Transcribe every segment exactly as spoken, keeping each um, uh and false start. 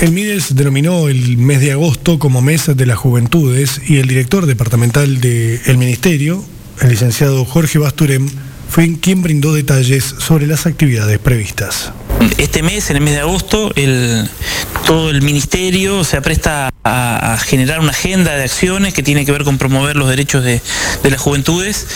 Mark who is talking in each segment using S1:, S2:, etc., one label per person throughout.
S1: El MIDES denominó el mes de agosto como mes de las juventudes y el director departamental del Ministerio, el licenciado Jorge Basturem, fue quien brindó detalles sobre las actividades previstas.
S2: Este mes, en el mes de agosto, el, todo el Ministerio se apresta a, a generar una agenda de acciones que tiene que ver con promover los derechos de, de las juventudes.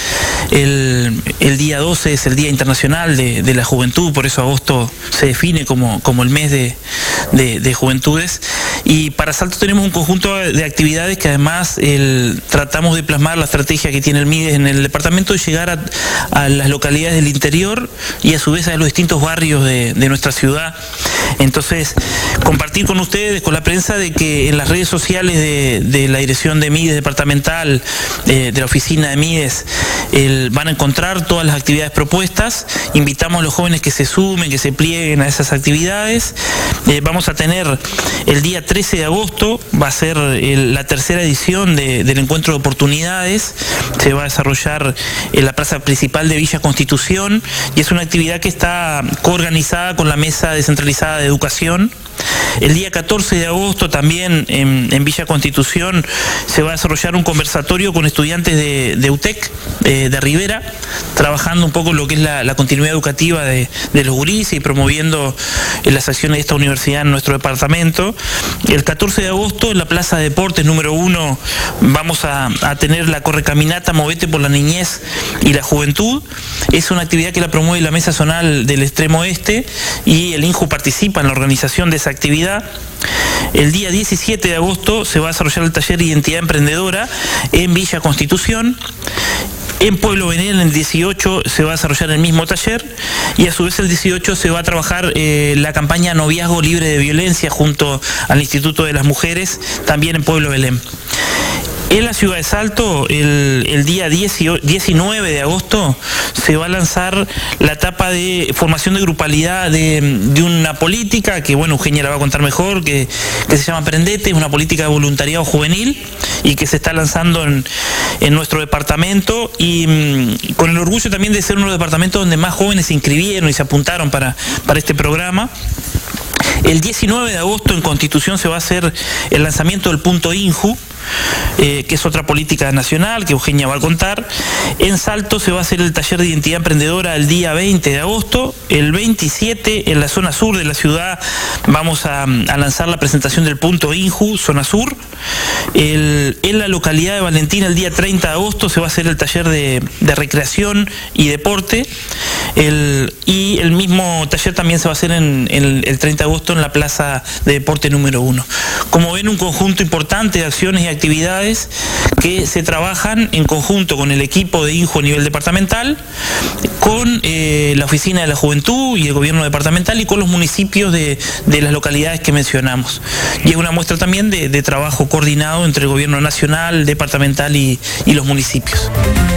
S2: El, el día doce es el Día Internacional de, de la Juventud, por eso agosto se define como, como el mes de, de, de juventudes. Y para Salto tenemos un conjunto de actividades que además el, tratamos de plasmar la estrategia que tiene el MIDES en el departamento y llegar a, a las localidades del interior y a su vez a los distintos barrios de, de nuestra ciudad. Entonces, compartir con ustedes, con la prensa, de que en las redes sociales de, de la dirección de MIDES departamental, de, de la oficina de MIDES, el, van a encontrar todas las actividades propuestas. Invitamos a los jóvenes que se sumen, que se plieguen a esas actividades. Eh, vamos a tener el día trece de agosto, va a ser el, la tercera edición de, del encuentro de oportunidades. Se va a desarrollar en la plaza principal de Villa Constitución y es una actividad que está coorganizada con la Mesa Descentralizada de Educación. El día catorce de agosto también en, en Villa Constitución se va a desarrollar un conversatorio con estudiantes de, de U T E C, de, de Rivera, trabajando un poco lo que es la, la continuidad educativa de, de los gurises y promoviendo las acciones de esta universidad en nuestro departamento. El catorce de agosto en la Plaza de Deportes número uno vamos a, a tener la correcaminata Movete por la Niñez y la Juventud. Es una actividad que la promueve la Mesa Zonal del Extremo Oeste y el INJU participa en la organización de esa actividad. El día diecisiete de agosto se va a desarrollar el taller de Identidad Emprendedora en Villa Constitución. En Pueblo Belén, el dieciocho, se va a desarrollar el mismo taller y a su vez el dieciocho se va a trabajar eh, la campaña Noviazgo Libre de Violencia junto al Instituto de las Mujeres, también en Pueblo Belén. En la ciudad de Salto, el, el día diecinueve de agosto, se va a lanzar la etapa de formación de grupalidad de, de una política que, bueno, Eugenia la va a contar mejor, que, que se llama Prendete, es una política de voluntariado juvenil y que se está lanzando en, en nuestro departamento y mmm, con el orgullo también de ser uno de los departamentos donde más jóvenes se inscribieron y se apuntaron para, para este programa. El diecinueve de agosto en Constitución se va a hacer el lanzamiento del punto INJU, eh, que es otra política nacional que Eugenia va a contar. En Salto se va a hacer el taller de Identidad Emprendedora el día veinte de agosto. El veintisiete en la zona sur de la ciudad vamos a, a lanzar la presentación del punto INJU, zona sur. El, en la localidad de Valentina el día treinta de agosto se va a hacer el taller de, de recreación y deporte. El, y el mismo taller también se va a hacer en, en el, el treinta de agosto en la Plaza de Deporte número uno. Como ven, un conjunto importante de acciones y actividades que se trabajan en conjunto con el equipo de INJU a nivel departamental, con eh, la Oficina de la Juventud y el Gobierno departamental y con los municipios de, de las localidades que mencionamos. Y es una muestra también de, de trabajo coordinado entre el Gobierno nacional, departamental y, y los municipios.